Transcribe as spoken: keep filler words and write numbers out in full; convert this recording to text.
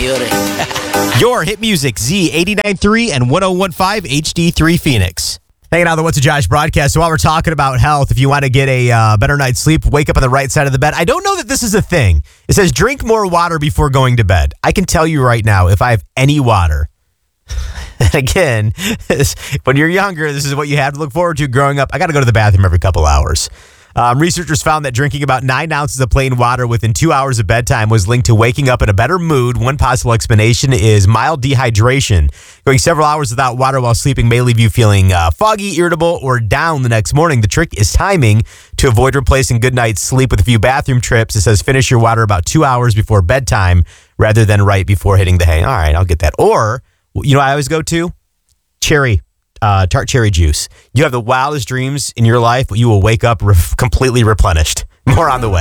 mayores. Your hit music, Z eighty-nine point three and ten fifteen H D three Phoenix. Hanging out on the What's a Josh broadcast. So while we're talking about health, if you want to get a uh, better night's sleep, wake up on the right side of the bed. I don't know that this is a thing. It says drink more water before going to bed. I can tell you right now, if I have any water, and again, when you're younger, this is what you have to look forward to growing up. I got to go to the bathroom every couple hours. Um, researchers found that drinking about nine ounces of plain water within two hours of bedtime was linked to waking up in a better mood. One possible explanation is mild dehydration. Going several hours without water while sleeping may leave you feeling uh, foggy, irritable, or down the next morning. The trick is timing to avoid replacing good night's sleep with a few bathroom trips. It says finish your water about two hours before bedtime rather than right before hitting the hay. All right, I'll get that. Or, you know what I always go to? Cherry. Uh, tart cherry juice. You have the wildest dreams in your life, but you will wake up re- completely replenished. More on the way.